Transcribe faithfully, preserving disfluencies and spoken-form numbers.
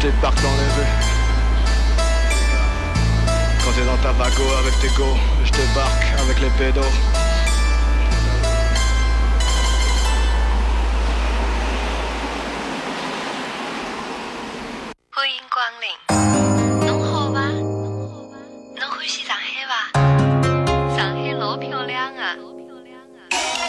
débarque dans les rues. Quand t'es dans ta vago avec tes go, je débarque avec les pédos. 欢迎光临。